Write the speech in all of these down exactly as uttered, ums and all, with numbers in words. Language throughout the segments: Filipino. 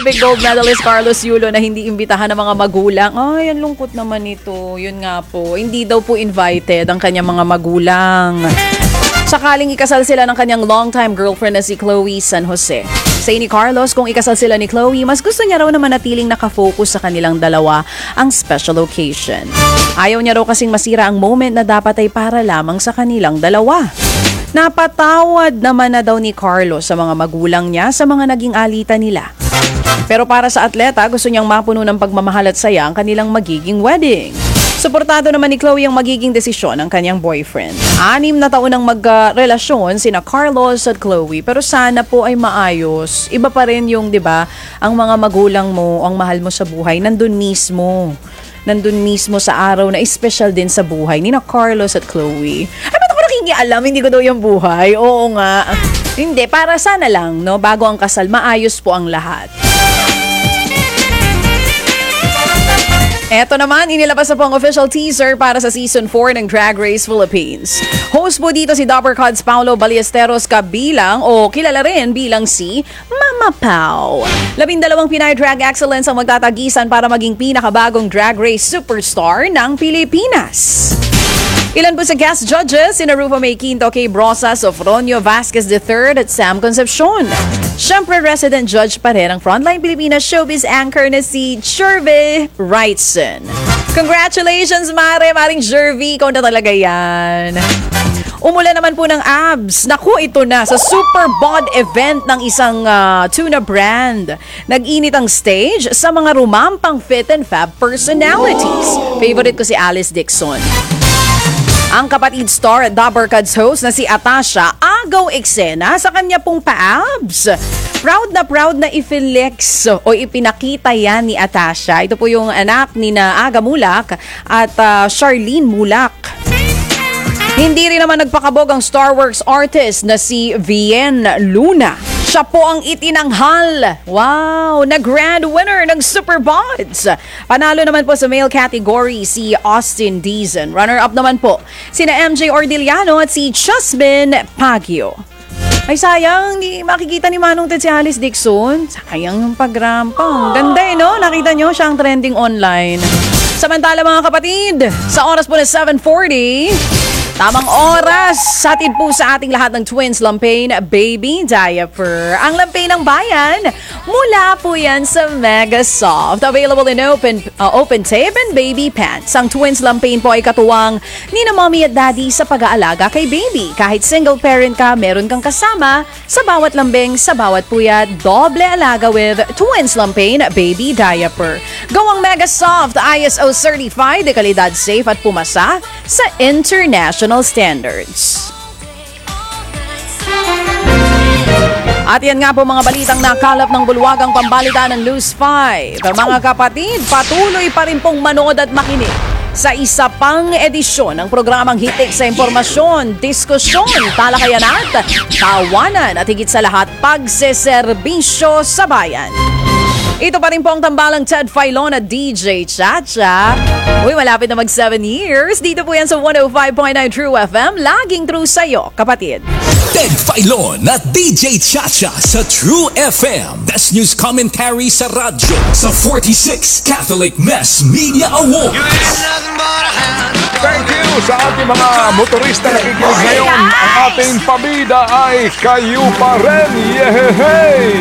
Olympic gold medalist Carlos Yulo na hindi imbitahan ng mga magulang. Ay, ang lungkot naman ito. Yun nga po, hindi daw po invited ang kanyang mga magulang. Sakaling ikasal sila ng kanyang longtime girlfriend na si Chloe San Jose. Say ni Carlos, kung ikasal sila ni Chloe, mas gusto niya raw na manatiling nakafocus sa kanilang dalawa ang special occasion. Ayaw niya raw kasing masira ang moment na dapat ay para lamang sa kanilang dalawa. Napatawad naman na daw ni Carlos sa mga magulang niya sa mga naging alitan nila. Pero para sa atleta, gusto niyang mapuno ng pagmamahal at saya ang kanilang magiging wedding. Suportado naman ni Chloe ang magiging desisyon ng kanyang boyfriend. Anim na taon ang magrelasyon sina Carlos at Chloe, pero sana po ay maayos. Iba pa rin yung, di ba, ang mga magulang mo, ang mahal mo sa buhay, nandun mismo. Nandun mismo sa araw na special din sa buhay ni na Carlos at Chloe. Ay, ba't ako nakikialam? Hindi ko daw yung buhay. Oo nga. Hindi, para sana lang, no? Bago ang kasal, maayos po ang lahat. Eto naman, inilabas na po ang official teaser para sa Season four ng Drag Race Philippines. Host po dito si Dapper Cuds Paulo Ballesteros kabilang o kilala rin bilang si Mama Pao. Labindalawang Pinay Drag Excellence ang magtatagisan para maging pinakabagong Drag Race superstar ng Pilipinas. Ilan po sa guest judges, sina Rufa May Quinto, Kay Brosas, Sofronio Vasquez the third at Sam Concepcion. Siyempre, resident judge pa rin ang Frontline Pilipinas showbiz anchor na si Jervy Wrightson. Congratulations, Mare! Maring Jervy, ikaw na talaga yan. Umulan naman po ng abs. Naku, ito na sa Super Bod event ng isang uh, tuna brand. Nag-init ang stage sa mga rumampang fit and fab personalities. Favorite ko si Alice Dixon. Ang kapatid star at Dapper Cuds host na si Atasha agaw eksena sa kanya pong pa-abs. Proud na proud na i-flex o ipinakita yan ni Atasha. Ito po yung anak ni na Aga Mulak at uh, Charlene Mulak. Hindi rin naman nagpakabog ang Starworks artist na si Vien Luna. Siya po ang itinanghal. Wow! Na grand winner ng Super Bods. Panalo naman po sa male category si Austin Deason. Runner-up naman po sina M J Ordiliano at si Chasmin Pagio. Ay sayang, hindi makikita ni Manong Ted si Alice Dixon. Sayang yung pag-rampa. Ganda eh, no? Nakita nyo siyang trending online. Samantala mga kapatid, sa oras po na seven forty, tamang oras, hatid po sa ating lahat ng Twins Lampain Baby Diaper. Ang Lampain ng bayan, mula po yan sa Mega Soft. Available in open uh, open tape and baby pants. Ang Twins Lampain po ay katuwang ni na mommy at daddy sa pag-aalaga kay baby. Kahit single parent ka, meron kang kasama sa bawat lambing, sa bawat puyat, doble alaga with Twins Lampain Baby Diaper. Gawang Mega Soft, I S O certified, de kalidad safe at pumasa sa international standards. At yan nga po mga balitang nakalap ng bulwagang pambalitaan ng News five. Mga kapatid, patuloy pa rin pong manood at makinig sa isa pang edisyon ng programang Hitik sa Impormasyon, Diskusyon, Talakayan at Tawanan at higit sa lahat, pagseserbisyo sa bayan. Ito pa rin po ang tambalang Ted Filon at D J Chacha. Uy, malapit na mag seven years. Dito po yan sa one oh five point nine True F M. Laging true sa'yo, kapatid. Ted Filon at D J Chacha sa True F M. Best News Commentary sa radyo sa forty-sixth Catholic Mass Media Awards. Thank you sa ating mga motorista na kikinig ngayon. Ang ating pabida ay kayo pa rin. Yehey!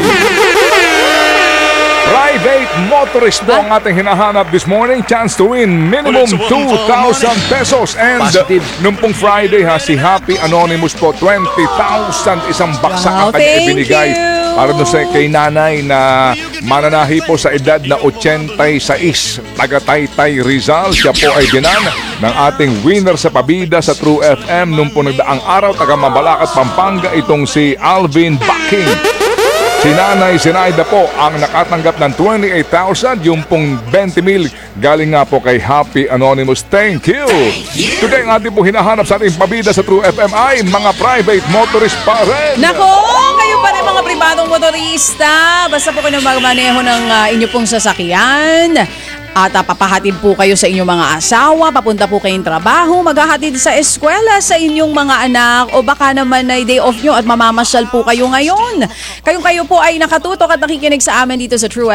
Private motorist po ang ating hinahanap this morning. Chance to win minimum two thousand pesos. And nung pong Friday ha, si Happy Anonymous po, twenty thousand isang baksak Wow, ang kanya thank ibinigay. you. Para doon sa kay nanay na mananahi po sa edad na eighty-six, taga Taytay Rizal. Siya po ay dinan ng ating winner sa pabida sa True F M nung po nagdaang araw, taga Mabalacat, Pampanga, itong si Alvin Backing. Si Nanay Zinaida po ang nakatanggap ng twenty-eight thousand, yung pong twenty mil galing nga po kay Happy Anonymous. Thank you! Today ang ating po hinahanap sa ating pabida sa True F M ay mga private motorist pa rin. Nako, kayo pa rin mga pribadong motorista. Basta po kayo magmaneho ng uh, inyo pong sasakyan. At uh, papahatid po kayo sa inyong mga asawa, papunta po kayong trabaho, maghahatid sa eskwela sa inyong mga anak, o baka naman ay day off nyo at mamamasyal po kayo ngayon. Kayong kayo po ay nakatutok at nakikinig sa amin dito sa True